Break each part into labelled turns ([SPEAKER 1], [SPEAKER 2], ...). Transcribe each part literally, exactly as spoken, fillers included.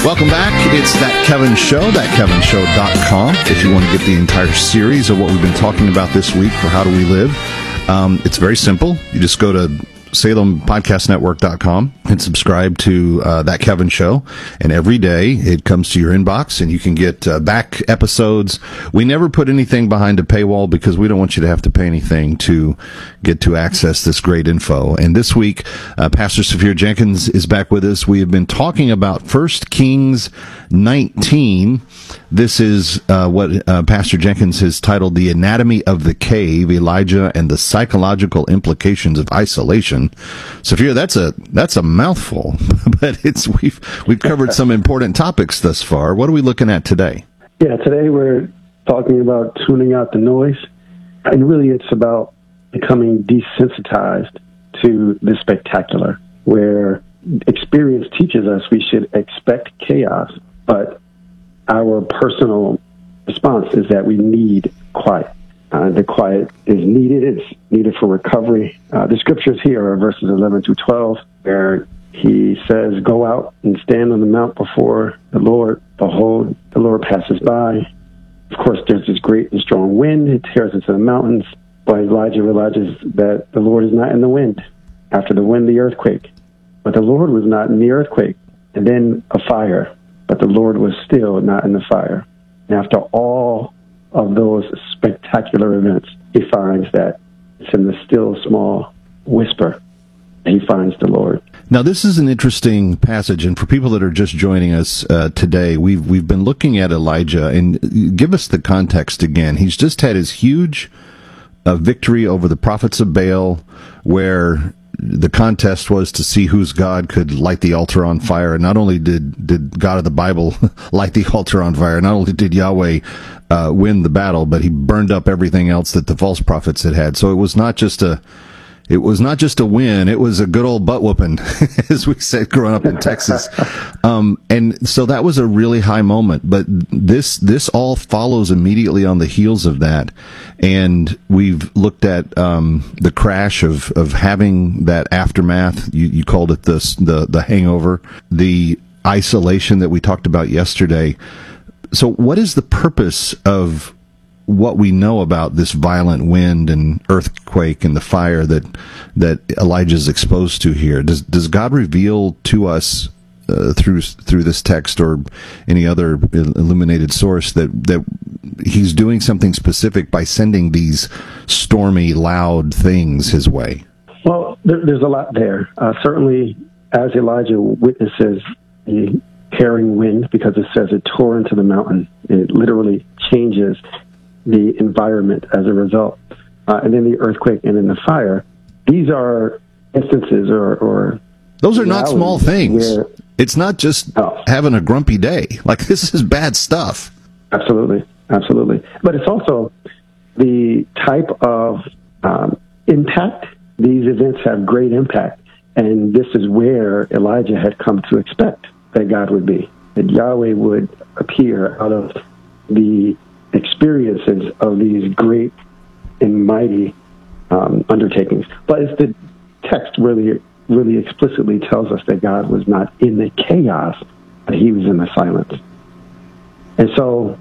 [SPEAKER 1] Welcome back. It's That Kevin Show, that kevin show dot com. If you want to get the entire series of what we've been talking about this week for How Do We Live, um, it's very simple. You just go to salem podcast network dot com and subscribe to uh, That Kevin Show. And every day it comes to your inbox and you can get uh, back episodes. We never put anything behind a paywall because we don't want you to have to pay anything to get to access this great info. And this week, uh, Pastor Saphir Jenkins is back with us. We have been talking about First Kings nineteen. This is uh, what uh, Pastor Jenkins has titled The Anatomy of the Cave, Elijah and the Psychological Implications of Isolation. Saphir, that's a that's a mouthful, but it's we've we've covered some important topics thus far. What are we looking at today?
[SPEAKER 2] Yeah, today we're talking about tuning out the noise, and really it's about becoming desensitized to the spectacular, where experience teaches us we should expect chaos, but our personal response is that we need quiet. Uh, the quiet is needed. It's needed for recovery. Uh, the scriptures here are verses eleven through twelve, where he says, "Go out and stand on the mount before the Lord. Behold, the Lord passes by." Of course, there's this great and strong wind. It tears into the mountains. But Elijah realizes that the Lord is not in the wind. After the wind, the earthquake. But the Lord was not in the earthquake. And then a fire. But the Lord was still not in the fire. And after all of those spectacular events, he finds that it's in the still small whisper he finds the Lord.
[SPEAKER 1] Now, this is an interesting passage, and for people that are just joining us uh, today, we've we've been looking at Elijah, and give us the context again. He's just had his huge uh, victory over the prophets of Baal, where the contest was to see whose God could light the altar on fire. And not only did, did God of the Bible light the altar on fire, not only did Yahweh uh, win the battle, but he burned up everything else that the false prophets had had. So it was not just a It was not just a win, it was a good old butt whooping, as we said growing up in Texas. Um, and so that was a really high moment. But this this all follows immediately on the heels of that. And we've looked at um, the crash of, of having that aftermath. You, you called it the, the, the hangover, the isolation that we talked about yesterday. So what is the purpose of what we know about this violent wind and earthquake and the fire that that Elijah is exposed to here? Does does God reveal to us uh, through through this text or any other illuminated source that that he's doing something specific by sending these stormy, loud things his way?
[SPEAKER 2] Well, there, there's a lot there. Uh, certainly, as Elijah witnesses the tearing wind, because it says it tore into the mountain, it literally changes the environment as a result, uh, and then the earthquake and then the fire. These are instances or, or
[SPEAKER 1] those are not small things. Where, it's not just oh. having a grumpy day. Like, this is bad stuff.
[SPEAKER 2] Absolutely, absolutely. But it's also the type of um, impact. These events have great impact, and this is where Elijah had come to expect that God would be, that Yahweh would appear out of the experiences of these great and mighty um, undertakings. But it's the text really, really explicitly tells us that God was not in the chaos, but he was in the silence. And so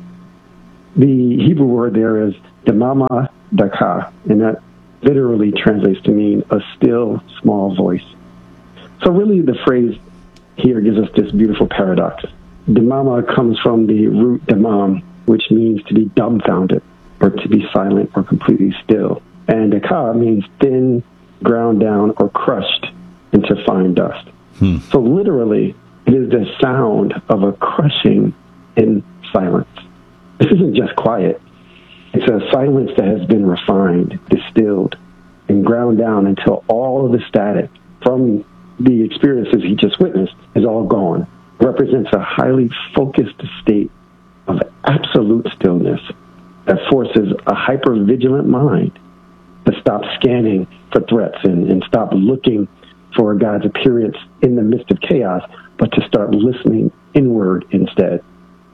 [SPEAKER 2] the Hebrew word there is demama daka, and that literally translates to mean a still small voice. So really the phrase here gives us this beautiful paradox. Demama comes from the root demam, which means to be dumbfounded or to be silent or completely still. And daka means thin, ground down, or crushed into fine dust. Hmm. So literally, it is the sound of a crushing in silence. This isn't just quiet. It's a silence that has been refined, distilled, and ground down until all of the static from the experiences he just witnessed is all gone. It represents a highly focused state of absolute stillness that forces a hyper-vigilant mind to stop scanning for threats and, and stop looking for God's appearance in the midst of chaos, but to start listening inward instead.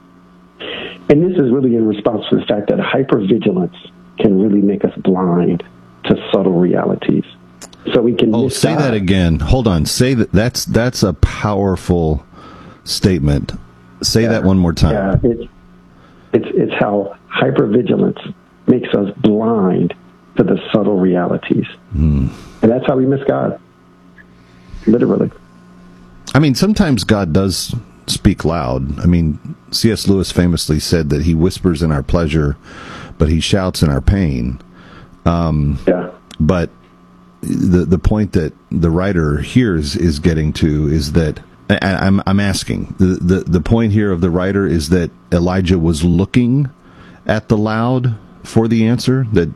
[SPEAKER 2] And this is really in response to the fact that hyper-vigilance can really make us blind to subtle realities. So we can...
[SPEAKER 1] Oh, say that again. Hold on. Say that. That's, that's a powerful statement. Say
[SPEAKER 2] yeah.
[SPEAKER 1] that one more time.
[SPEAKER 2] Yeah, it's, it's, it's how hypervigilance makes us blind to the subtle realities.
[SPEAKER 1] Mm.
[SPEAKER 2] And that's how we miss God. Literally.
[SPEAKER 1] I mean, sometimes God does speak loud. I mean, C S Lewis famously said that he whispers in our pleasure, but he shouts in our pain. Um,
[SPEAKER 2] yeah.
[SPEAKER 1] But the the point that the writer here is, is getting to is that, I, I'm I'm asking, the, the, the point here of the writer is that Elijah was looking at the loud for the answer, that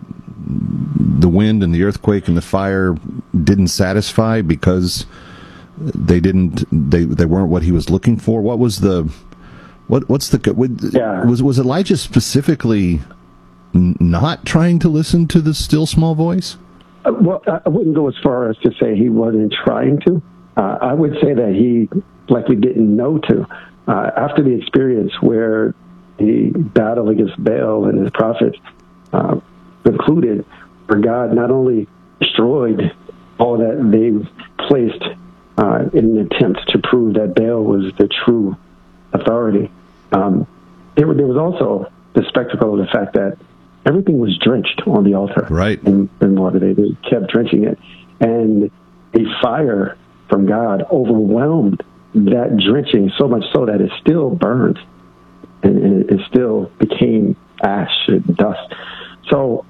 [SPEAKER 1] the wind and the earthquake and the fire didn't satisfy because they didn't they they weren't what he was looking for. What was the what what's the what,
[SPEAKER 2] yeah.
[SPEAKER 1] was was Elijah specifically n- not trying to listen to the still small voice?
[SPEAKER 2] Uh, well, I wouldn't go as far as to say he wasn't trying to. Uh, I would say that he likely didn't know to. Uh, after the experience where the battle against Baal and his prophets uh, concluded, where God not only destroyed all that they placed uh, in an attempt to prove that Baal was the true authority, um, there, there was also the spectacle of the fact that everything was drenched on the altar.
[SPEAKER 1] Right.
[SPEAKER 2] In, in water. They, they kept drenching it. And a fire from God overwhelmed that drenching so much so that it still burned. And, and it still became ash and dust. So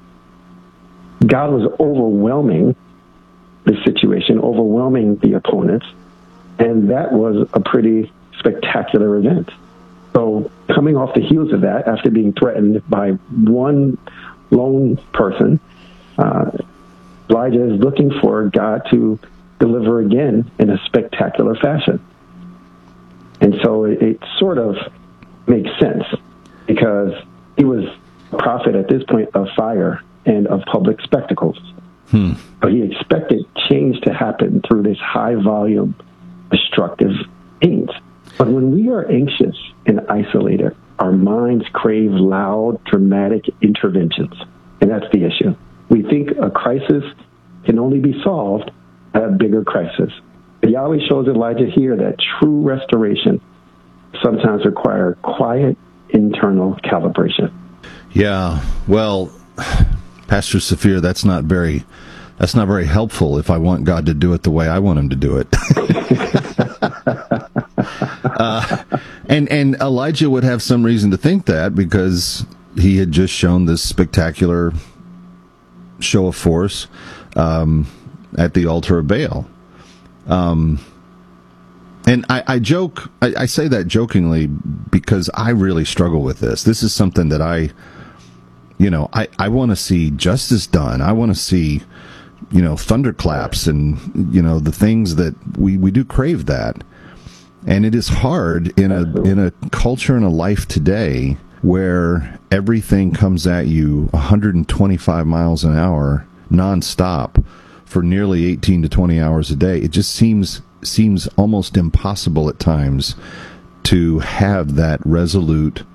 [SPEAKER 2] God was overwhelming the situation, overwhelming the opponents. And that was a pretty spectacular event. So coming off the heels of that, after being threatened by one lone person, uh, Elijah is looking for God to deliver again in a spectacular fashion. And so it, it sort of makes sense because he was a prophet at this point of fire and of public spectacles.
[SPEAKER 1] Hmm.
[SPEAKER 2] But he expected change to happen through this high volume, destructive means. But when we are anxious and isolated, our minds crave loud, dramatic interventions. And that's the issue. We think a crisis can only be solved at a bigger crisis. But Yahweh shows Elijah here that true restoration sometimes requires quiet internal calibration.
[SPEAKER 1] Yeah, well, Pastor Safir, that's not very that's not very helpful if I want God to do it the way I want him to do it. uh, and and Elijah would have some reason to think that because he had just shown this spectacular show of force um, at the altar of Baal. Um, and I, I joke, I, I say that jokingly because I really struggle with this. This is something that I, you know, I, I want to see justice done. I want to see, you know, thunderclaps and, you know, the things that we, we do crave that. And it is hard in a, in a culture and a life today where everything comes at you one hundred twenty-five miles an hour nonstop for nearly eighteen to twenty hours a day. It just seems seems almost impossible at times to have that resolute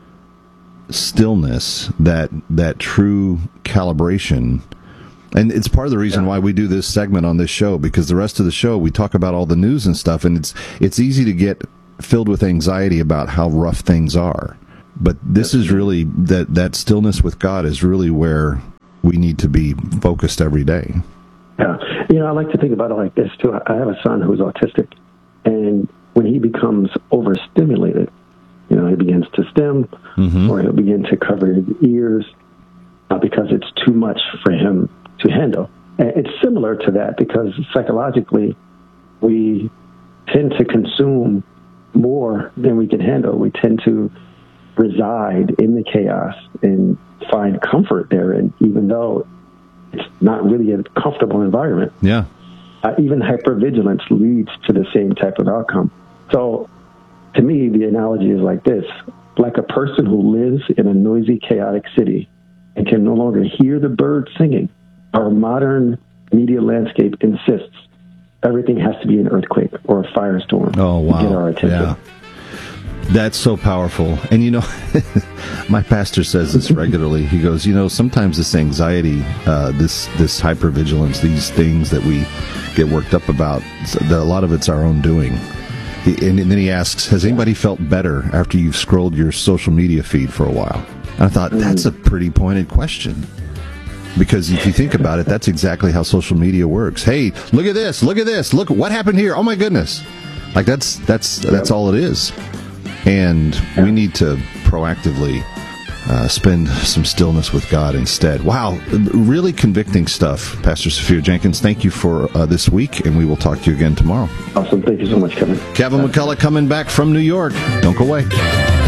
[SPEAKER 1] stillness, that that true calibration. And it's part of the reason why we do this segment on this show, because the rest of the show we talk about all the news and stuff, and it's it's easy to get filled with anxiety about how rough things are. But this is really, that that stillness with God is really where we need to be focused every day.
[SPEAKER 2] Yeah. You know, I like to think about it like this, too. I have a son who's autistic, and when he becomes overstimulated, you know, he begins to stim, mm-hmm. or he'll begin to cover his ears uh, because it's too much for him to handle. And it's similar to that because psychologically, we tend to consume more than we can handle. We tend to reside in the chaos and find comfort therein, even though it's not really a comfortable environment.
[SPEAKER 1] Yeah.
[SPEAKER 2] Uh, even hypervigilance leads to the same type of outcome. So, to me, the analogy is like this. Like a person who lives in a noisy, chaotic city and can no longer hear the birds singing, our modern media landscape insists everything has to be an earthquake or a firestorm
[SPEAKER 1] oh, wow.
[SPEAKER 2] to get our attention.
[SPEAKER 1] Yeah. That's so powerful. And, you know, my pastor says this regularly. He goes, you know, sometimes this anxiety, uh, this this hypervigilance, these things that we get worked up about, a lot of it's our own doing. and, and then he asks, has anybody felt better after you've scrolled your social media feed for a while? And I thought, that's a pretty pointed question. Because if you think about it, that's exactly how social media works. Hey, look at this, look at this, look what happened here. Oh my goodness. Like that's that's that's all it is. And we need to proactively uh, spend some stillness with God instead. Wow, really convicting stuff, Pastor Sophia Jenkins. Thank you for uh, this week, and we will talk to you again tomorrow.
[SPEAKER 2] Awesome. Thank you so much, Kevin.
[SPEAKER 1] Kevin McCullough coming back from New York. Don't go away.